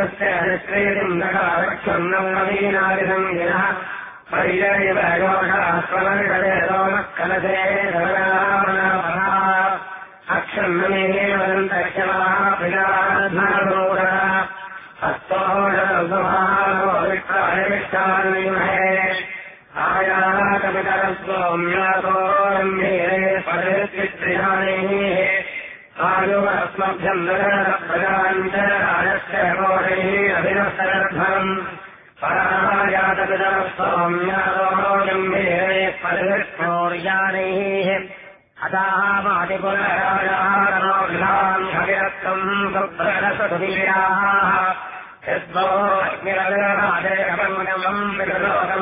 तस्य निष्क्रीतिम् नगावक्षन्नम् नवीनादिसङ्गिनः परिजयवयोषास्वनविषये सोमः कलशे सर्वनामनामः अक्षन्नमेवदन्तक्षमाः प्रियाध्मनदोषः हस्तोषसुभानो विक्रायविष्टान्विमहे आयातपितरस्वम्यासोरम्भेरे पदवित्रिहाणैः आयुवस्मभ्यम् दशरथप्रजाञ्चरायस्य घोषैः अभिनस्तरध्वनम् परायातपितरस्वम्यासोरम्भेरे पदवित्रोर्यानैः अताः मातिपुनराजानोघ्नाम् हविरत्तम् सुप्रदसुधीराः यद्वो अग्निरविरमादे कपङ्गमम् विकृतोकम्